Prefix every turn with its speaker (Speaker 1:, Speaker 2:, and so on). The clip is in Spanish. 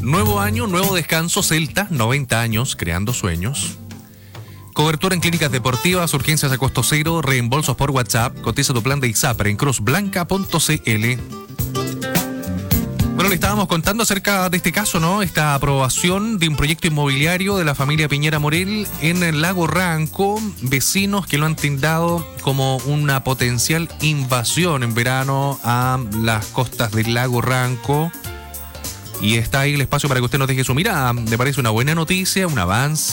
Speaker 1: Nuevo año, nuevo descanso. Celta, 90 años, creando sueños. Cobertura en clínicas deportivas, urgencias a costo cero, reembolsos por WhatsApp. Cotiza tu plan de ISAPRE en cruzblanca.cl. Bueno, le estábamos contando acerca de este caso, ¿no? Esta aprobación de un proyecto inmobiliario de la familia Piñera Morel en el Lago Ranco. Vecinos que lo han tildado como una potencial invasión en verano a las costas del Lago Ranco. Y está ahí el espacio para que usted nos deje su mirada. ¿Le parece una buena noticia, un avance?